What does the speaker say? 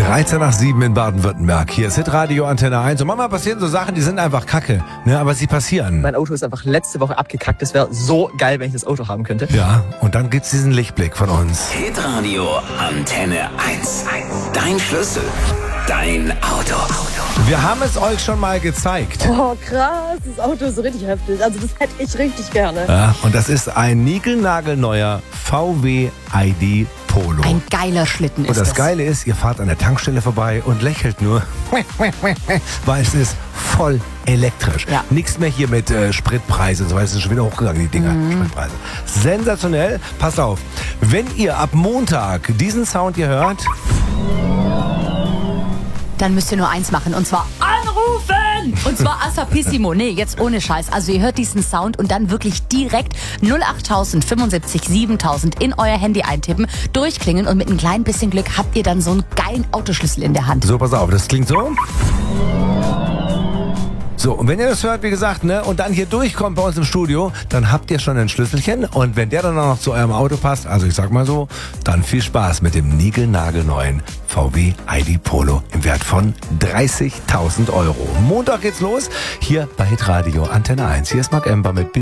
13 nach 7 in Baden-Württemberg. Hier ist Hitradio Antenne 1. Und manchmal passieren so Sachen, die sind einfach kacke. Ne, aber sie passieren. Mein Auto ist einfach letzte Woche abgekackt. Das wäre so geil, wenn ich das Auto haben könnte. Ja, und dann gibt's diesen Lichtblick von uns. Hitradio Antenne 1. Dein Schlüssel. Dein Auto. Wir haben es euch schon mal gezeigt. Oh, krass. Das Auto ist so richtig heftig. Also das hätte ich richtig gerne. Ja, und das ist ein niegelnagelneuer VW ID Polo. Ein geiler Schlitten ist Und das das. Geile ist, ihr fahrt an der Tankstelle vorbei und lächelt nur, weil es ist voll elektrisch. Ja. Nichts mehr hier mit Spritpreise und so weiter. Es sind schon wieder hochgegangen, die Dinger. Spritpreise. Sensationell. Passt auf. Wenn ihr ab Montag diesen Sound hier hört, Dann müsst ihr nur eins machen, und zwar anrufen! Und zwar Assapissimo. Nee, jetzt ohne Scheiß. Also ihr hört diesen Sound und dann wirklich direkt 08000 75 7000 in euer Handy eintippen, durchklingen und mit ein klein bisschen Glück habt ihr dann so einen geilen Autoschlüssel in der Hand. so pass auf, das klingt so. So, und wenn ihr das hört, wie gesagt, ne, und dann hier durchkommt bei uns im Studio, dann habt ihr schon ein Schlüsselchen. Und wenn der dann auch noch zu eurem Auto passt, also ich sag mal so, dann viel Spaß mit dem niegelnagelneuen VW ID Polo im Wert von 30.000 Euro. Montag geht's los, hier bei Hitradio Antenne 1. Hier ist Marc Ember mit